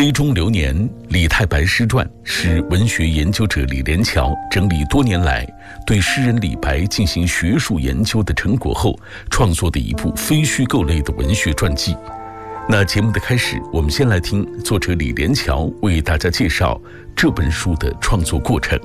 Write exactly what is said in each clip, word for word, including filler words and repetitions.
杯中流年·李太白诗传是文学研究者李连桥整理多年来对诗人李白进行学术研究的成果后创作的一部非虚构类的文学传记。那节目的开始，我们先来听作者李连桥为大家介绍这本书的创作过程。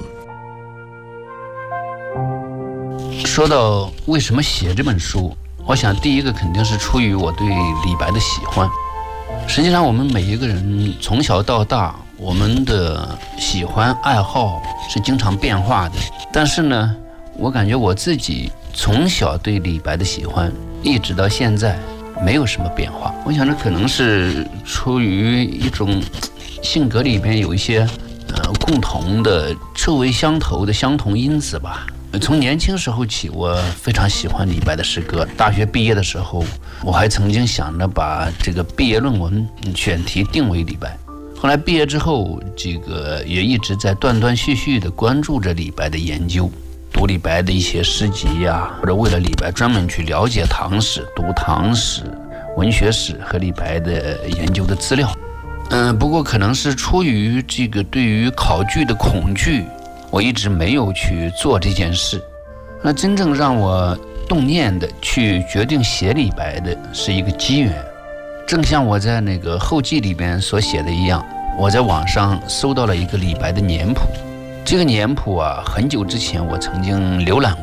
说到为什么写这本书，我想第一个肯定是出于我对李白的喜欢。实际上我们每一个人从小到大，我们的喜欢爱好是经常变化的，但是呢，我感觉我自己从小对李白的喜欢一直到现在没有什么变化。我想这可能是出于一种性格里边有一些呃共同的臭味相投的相同因子吧。从年轻时候起，我非常喜欢李白的诗歌。大学毕业的时候，我还曾经想着把这个毕业论文选题定为李白。后来毕业之后，这个也一直在断断续续地关注着李白的研究，读李白的一些诗集呀，或者为了李白专门去了解唐史，读唐史、文学史和李白的研究的资料。嗯，不过可能是出于这个对于考据的恐惧，我一直没有去做这件事。那真正让我动念的去决定写李白的是一个机缘。正像我在那个后记里边所写的一样，我在网上搜到了一个李白的年谱。这个年谱啊，很久之前我曾经浏览过。